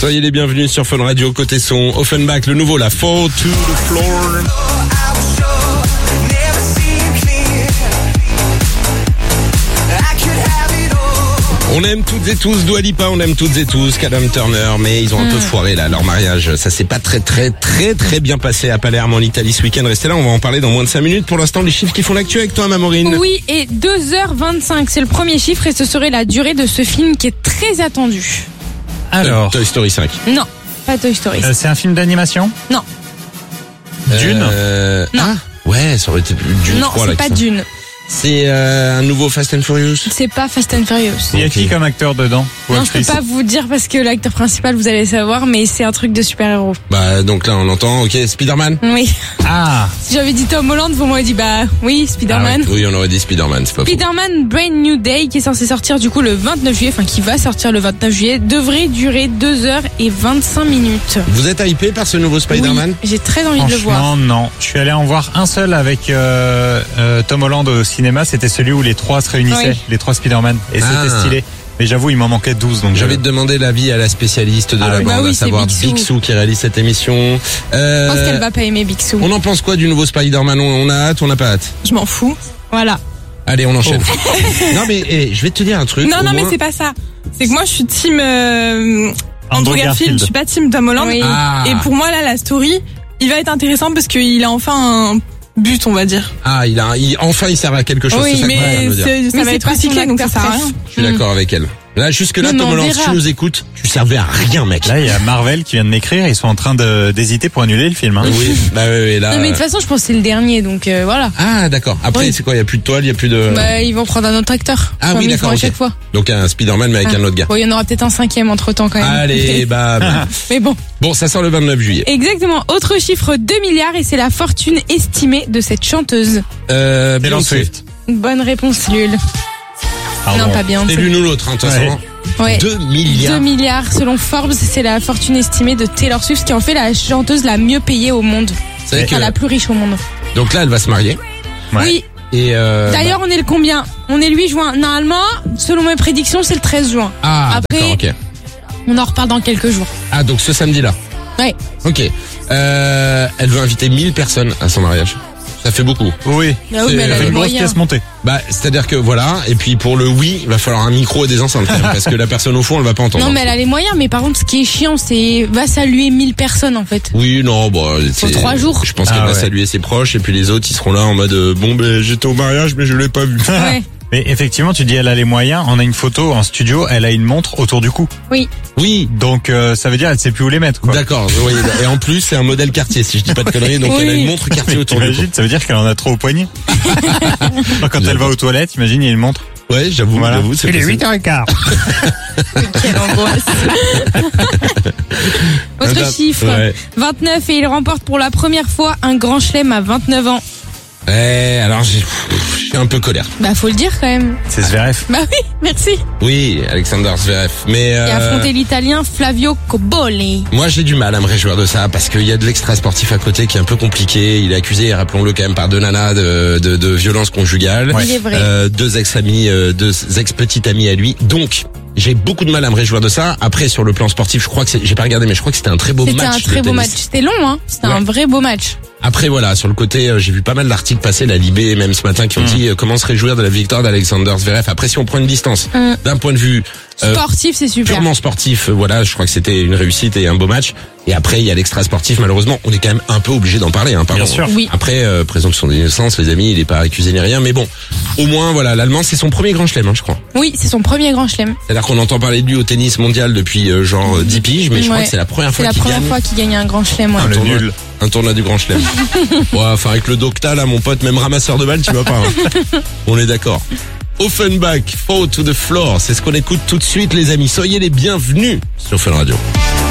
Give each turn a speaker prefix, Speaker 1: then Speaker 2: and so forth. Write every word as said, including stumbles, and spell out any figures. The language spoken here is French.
Speaker 1: Soyez les bienvenus sur Fun Radio, côté son, Offenbach, le nouveau, la Fall to the Floor. On aime toutes et tous Dua Lipa, on aime toutes et tous Callum Turner, mais ils ont un mmh. peu foiré là leur mariage. Ça s'est pas très très très très bien passé à Palerme en Italie ce week-end. Restez là, on va en parler dans moins de cinq minutes. Pour l'instant, les chiffres qui font l'actu avec toi, Maureen.
Speaker 2: Oui, et deux heures vingt-cinq, c'est le premier chiffre et ce serait la durée de ce film qui est très attendu.
Speaker 3: Alors,
Speaker 1: Toy Story cinq.
Speaker 2: Non, pas Toy Story.
Speaker 3: Euh, c'est un film d'animation ?
Speaker 2: Non.
Speaker 3: Dune ?
Speaker 1: euh,
Speaker 2: Non.
Speaker 1: Ah, ouais, ça aurait été Dune
Speaker 2: Non,
Speaker 1: trois.
Speaker 2: c'est
Speaker 1: là,
Speaker 2: pas
Speaker 1: ça.
Speaker 2: Dune.
Speaker 1: C'est euh, un nouveau Fast and Furious.
Speaker 2: C'est pas Fast and Furious.
Speaker 3: Il y a qui comme acteur dedans ? Ou
Speaker 2: Non, je peux
Speaker 3: actrice ?
Speaker 2: pas vous dire parce que l'acteur principal, vous allez savoir, mais c'est un truc de super-héros.
Speaker 1: Bah donc là on entend, ok, Spider-Man.
Speaker 2: Oui.
Speaker 3: Ah,
Speaker 2: Si j'avais dit Tom Holland, vous m'auriez dit bah oui, Spider-Man.
Speaker 1: Oui, on aurait dit Spider-Man, c'est pas faux.
Speaker 2: Spider-Man Brand New Day, qui est censé sortir du coup le vingt-neuf juillet, enfin qui va sortir le vingt-neuf juillet, devrait durer deux heures et vingt-cinq minutes.
Speaker 1: Vous êtes hypé par ce nouveau Spider-Man ?
Speaker 2: Oui, j'ai très envie de le voir.
Speaker 3: franchement, non. Je suis allé en voir un seul avec euh, euh, Tom Holland au cinéma. C'était celui où les trois se réunissaient,
Speaker 2: Oui.
Speaker 3: les trois Spider-Man. Et
Speaker 1: Ah.
Speaker 3: c'était stylé. Mais j'avoue, il m'en manquait douze. Donc
Speaker 1: J'avais
Speaker 3: je-
Speaker 1: te demandé l'avis à la spécialiste de
Speaker 3: Ah
Speaker 1: la
Speaker 3: oui.
Speaker 1: bande,
Speaker 2: Bah oui,
Speaker 1: à
Speaker 2: c'est
Speaker 1: savoir
Speaker 2: Big Sue.
Speaker 1: Big Sue qui réalise cette émission. Euh,
Speaker 2: Je pense qu'elle va pas aimer Big Sue.
Speaker 1: On en pense quoi du nouveau Spider-Man ? on, on a hâte, on n'a pas hâte ?
Speaker 4: Je m'en fous.
Speaker 2: Voilà.
Speaker 1: Allez, on enchaîne. non mais eh, je vais te dire un truc.
Speaker 4: Non,
Speaker 1: au
Speaker 4: non, mais
Speaker 1: moins-
Speaker 4: c'est pas ça. C'est que moi, je suis team euh, Andrew Garfield.
Speaker 3: Garfield.
Speaker 4: Je suis pas team Tom Holland.
Speaker 2: Oui.
Speaker 1: Ah.
Speaker 4: Et pour moi, là, la story, il va être intéressant parce qu'il a enfin un but, on va dire.
Speaker 1: Ah, il a, il, enfin, il sert à quelque chose. c'est
Speaker 4: oui,
Speaker 1: ça que tu es en train de
Speaker 4: mais
Speaker 1: me dire.
Speaker 4: c'est- ça
Speaker 2: Mais
Speaker 4: va
Speaker 2: c'est
Speaker 4: être
Speaker 2: pas son
Speaker 4: recyclé, donc ça
Speaker 2: acteur
Speaker 4: sert à rien.
Speaker 2: préf.
Speaker 1: Je suis d'accord avec elle. Là, jusque là,
Speaker 2: Non, mais
Speaker 1: Tom
Speaker 2: on
Speaker 1: Holland, si
Speaker 2: verra.
Speaker 1: tu nous écoutes, tu servais à rien, mec.
Speaker 3: Là, il y a Marvel qui vient de m'écrire. Ils sont en train de- d'hésiter pour annuler le film. Hein.
Speaker 1: Oui, bah oui, oui, là.
Speaker 2: Non, mais de toute façon, je pense que c'est le dernier, donc euh, voilà.
Speaker 1: Ah, d'accord. Après,
Speaker 2: Oui.
Speaker 1: c'est quoi ? Il y a plus de toile, il y a plus de.
Speaker 2: Bah, ils vont prendre un autre acteur.
Speaker 1: Ah
Speaker 2: Comme
Speaker 1: oui,
Speaker 2: ils font
Speaker 1: d'accord,
Speaker 2: à
Speaker 1: ok.
Speaker 2: chaque fois.
Speaker 1: Donc un Spider-Man mais avec
Speaker 2: Ah.
Speaker 1: un autre gars.
Speaker 2: Bon, il y en aura peut-être un cinquième entre temps quand même.
Speaker 1: Allez, bah. bah.
Speaker 2: Mais bon.
Speaker 1: Bon, ça sort le vingt-neuf juillet.
Speaker 2: Exactement. Autre chiffre, deux milliards et c'est la fortune estimée de cette chanteuse.
Speaker 1: Euh,
Speaker 3: Taylor
Speaker 1: Beyoncé.
Speaker 3: Swift.
Speaker 2: Bonne réponse, Lul.
Speaker 3: Pardon.
Speaker 2: Non, pas bien.
Speaker 1: C'est l'une ou l'autre, hein, de toute
Speaker 3: Ouais.
Speaker 1: façon.
Speaker 2: Ouais.
Speaker 1: deux milliards.
Speaker 2: deux milliards. Selon Forbes, c'est la fortune estimée de Taylor Swift qui en fait la chanteuse la mieux payée au monde.
Speaker 1: C'est vrai que-
Speaker 2: Enfin, la plus riche au monde.
Speaker 1: Donc là, elle va se marier.
Speaker 3: Ouais.
Speaker 2: Oui.
Speaker 1: Et euh,
Speaker 2: D'ailleurs, on est le combien? On est le huit juin. Normalement, selon mes prédictions, c'est le treize juin.
Speaker 1: Ah,
Speaker 2: Après-
Speaker 1: d'accord, ok.
Speaker 2: On en reparle dans quelques jours.
Speaker 1: Ah, donc ce samedi-là.
Speaker 2: Ouais.
Speaker 1: Ok. Euh, elle veut inviter mille personnes à son mariage. Ça fait beaucoup.
Speaker 3: Oui.
Speaker 2: Ah oui,
Speaker 1: C'est-
Speaker 2: mais elle a
Speaker 1: euh,
Speaker 2: les
Speaker 3: Une grosse
Speaker 2: moyens.
Speaker 3: pièce montée.
Speaker 1: Bah, c'est-à-dire que voilà. Et puis pour le oui, il va falloir un micro et des enceintes, quand même, parce que la personne au fond, elle va pas entendre.
Speaker 2: Non, mais elle a les moyens. Mais par contre, ce qui est chiant, c'est va saluer mille personnes en fait.
Speaker 1: Oui, non, bon, c'est
Speaker 2: trois jours.
Speaker 1: Je pense
Speaker 3: Ah
Speaker 1: qu'elle va
Speaker 3: ouais.
Speaker 1: saluer ses proches et puis les autres, ils seront là en mode euh, bon, ben j'étais au mariage, mais je l'ai pas vu.
Speaker 2: Ouais.
Speaker 3: Mais effectivement, tu dis elle a les moyens. On a une photo en studio. Elle a une montre autour du cou.
Speaker 2: Oui.
Speaker 1: Oui.
Speaker 3: Donc euh, ça veut dire elle sait plus où les mettre. Quoi.
Speaker 1: D'accord. Oui, et en plus, c'est un modèle quartier, si je dis pas de conneries. Donc
Speaker 2: Oui.
Speaker 1: elle a une montre quartier autour du cou.
Speaker 3: T'imagines, ça veut dire qu'elle en a trop au poignet. Alors, quand elle va aux toilettes, imagine, il y a une montre.
Speaker 1: Ouais, j'avoue,
Speaker 3: Voilà.
Speaker 1: j'avoue, c'est
Speaker 3: Il est
Speaker 1: possible.
Speaker 3: huit heures quinze.
Speaker 2: Quelle angoisse. Autre
Speaker 1: Madame-
Speaker 2: chiffre.
Speaker 1: Ouais.
Speaker 2: vingt-neuf et il remporte pour la première fois un grand chelem à vingt-neuf ans.
Speaker 1: Eh, alors j'ai, pff, j'ai un peu colère.
Speaker 2: Bah faut le dire quand même.
Speaker 3: C'est Zverev.
Speaker 2: Bah oui, merci.
Speaker 1: Oui, Alexander Zverev. Mais
Speaker 2: Et
Speaker 1: euh,
Speaker 2: affronter l'italien Flavio Cobolli.
Speaker 1: moi j'ai du mal à me réjouir de ça parce qu'il y a de l'extra sportif à côté qui est un peu compliqué. Il est accusé, rappelons-le quand même, par deux nanas de, de, de violence conjugale.
Speaker 2: Il est vrai.
Speaker 1: Euh, deux ex-amis, euh, deux ex-petites amies à lui. Donc j'ai beaucoup de mal à me réjouir de ça. Après sur le plan sportif, je crois que c'est, j'ai pas regardé, mais je crois que c'était un très beau
Speaker 2: C'était
Speaker 1: match.
Speaker 2: un très
Speaker 1: de
Speaker 2: beau
Speaker 1: tennis.
Speaker 2: match. C'était long, hein. C'était
Speaker 1: Ouais.
Speaker 2: un vrai beau match.
Speaker 1: Après voilà, sur le côté, euh, j'ai vu pas mal d'articles passer, la Libé même ce matin, qui ont
Speaker 3: Mm.
Speaker 1: dit euh, comment se réjouir de la victoire d'Alexander Zverev. Après si on prend une distance,
Speaker 2: Mm.
Speaker 1: d'un point de vue euh,
Speaker 2: Sportif, c'est super.
Speaker 1: purement sportif, euh, voilà, je crois que c'était une réussite et un beau match. Et après il y a l'extra sportif, malheureusement, on est quand même un peu obligé d'en parler. Hein, pardon.
Speaker 3: Bien sûr.
Speaker 2: Oui.
Speaker 1: Après, euh, présomption d'innocence, les amis, il est pas accusé ni rien, mais bon, au moins voilà, l'Allemand c'est son premier grand chelem, hein, je crois.
Speaker 2: Oui, c'est son premier grand chelem.
Speaker 1: C'est-à-dire qu'on entend parler de lui au tennis mondial depuis euh, genre euh, dix piges, mais je crois
Speaker 2: Ouais.
Speaker 1: que c'est la première
Speaker 2: C'est
Speaker 1: fois
Speaker 2: la
Speaker 1: qu'il
Speaker 2: première
Speaker 1: gagne.
Speaker 2: fois qu'il gagne un grand chelem. Ouais.
Speaker 3: Ah, le
Speaker 1: tournoi.
Speaker 3: nul.
Speaker 1: Un tournoi du Grand Chelem. Ouais, enfin avec le Docta là, mon pote, même ramasseur de balles, tu vas pas. Hein. On est d'accord. Offenbach, Fall to the Floor, c'est ce qu'on écoute tout de suite, les amis. Soyez les bienvenus sur Fun Radio.